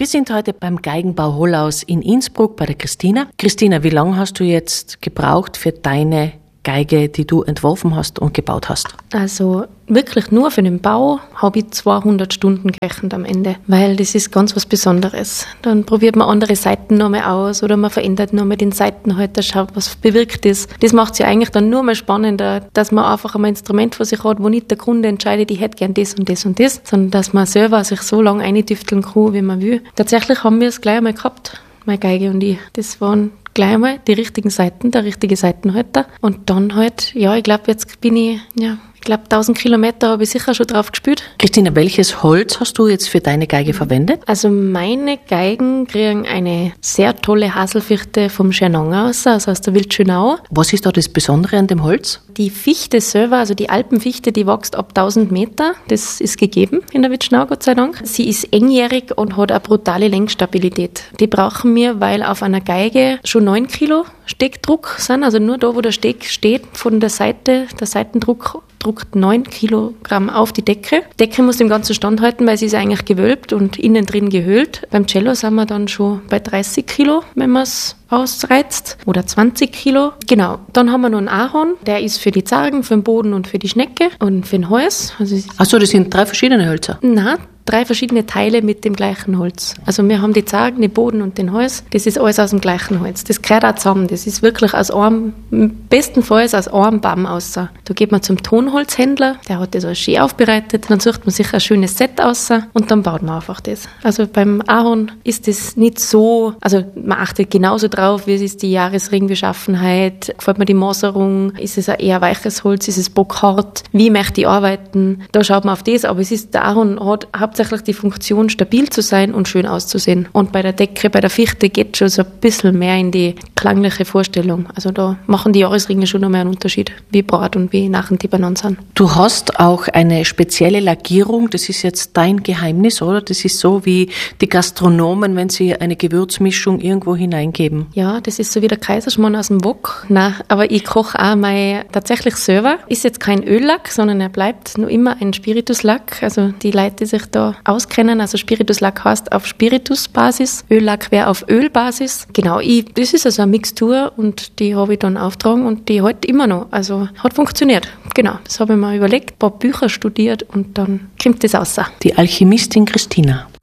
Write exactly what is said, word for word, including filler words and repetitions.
Wir sind heute beim Geigenbau Hollaus in Innsbruck bei der Christina. Christina, wie lange hast du jetzt gebraucht für deine Geige, die du entworfen hast und gebaut hast? Also wirklich nur für den Bau habe ich zweihundert Stunden gerechnet am Ende, weil das ist ganz was Besonderes. Dann probiert man andere Seiten nochmal aus oder man verändert nochmal den Seitenhalter, schaut, was bewirkt ist. Das macht es ja eigentlich dann nur mal spannender, dass man einfach ein Instrument vor sich hat, wo nicht der Kunde entscheidet, ich hätte gern das und das und das, sondern dass man selber sich so lange eintüfteln kann, wie man will. Tatsächlich haben wir es gleich einmal gehabt, meine Geige und ich. Das waren gleich einmal die richtigen Seiten, der richtige Seitenhalter. Und dann halt, ja, ich glaube, jetzt bin ich, ja, ich glaube, tausend Kilometer habe ich sicher schon drauf gespielt. Christina, welches Holz hast du jetzt für deine Geige verwendet? Also meine Geigen kriegen eine sehr tolle Haselfichte vom Schernanger aus, also aus der Wildschönau. Was ist da das Besondere an dem Holz? Die Fichte selber, also die Alpenfichte, die wächst ab tausend Meter. Das ist gegeben in der Wildschönau, Gott sei Dank. Sie ist engjährig und hat eine brutale Lenkstabilität. Die brauchen wir, weil auf einer Geige schon neun Kilo Steckdruck sind, also nur da, wo der Steck steht, von der Seite, der Seitendruck druckt neun Kilogramm auf die Decke. Die Decke muss dem Ganzen standhalten, weil sie ist eigentlich gewölbt und innen drin gehöhlt. Beim Cello sind wir dann schon bei dreißig Kilo, wenn man es ausreizt, oder zwanzig Kilo. Genau, dann haben wir noch einen Ahorn, der ist für die Zargen, für den Boden und für die Schnecke und für den Hals. Also Achso, das sind drei verschiedene Hölzer? Nein, drei verschiedene Teile mit dem gleichen Holz. Also wir haben die Zargen, den Boden und den Hals. Das ist alles aus dem gleichen Holz. Das gehört auch zusammen. Das ist wirklich aus einem, bestenfalls aus einem Baum aus. Da geht man zum Tonholzhändler, der hat das alles schön aufbereitet. Dann sucht man sich ein schönes Set aus und dann baut man einfach das. Also beim Ahorn ist das nicht so, also man achtet genauso drauf, wie ist die Jahresringbeschaffenheit, gefällt mir die Maserung, ist es ein eher weiches Holz, ist es bockhart, wie möchte ich arbeiten, da schaut man auf das, aber es ist, der Ahorn hat hauptsächlich die Funktion, stabil zu sein und schön auszusehen. Und bei der Decke, bei der Fichte geht schon so ein bisschen mehr in die klangliche Vorstellung. Also da machen die Jahresringe schon noch mehr einen Unterschied, wie breit und wie nachher die beieinander sind. Du hast auch eine spezielle Lackierung, das ist jetzt dein Geheimnis, oder? Das ist so wie die Gastronomen, wenn sie eine Gewürzmischung irgendwo hineingeben. Ja, das ist so wie der Kaiserschmarrn aus dem Wok. Nein, aber ich koche auch mein tatsächlich selber. Ist jetzt kein Öllack, sondern er bleibt nur immer ein Spirituslack. Also die Leute, die sich da auskennen, also Spirituslack heißt auf Spiritusbasis, Öllack wäre auf Ölbasis. Genau, ich, das ist also eine Mixtur und die habe ich dann aufgetragen und die hält immer noch. Also hat funktioniert. Genau, das habe ich mir überlegt, ein paar Bücher studiert und dann kommt das raus. Die Alchemistin Christina.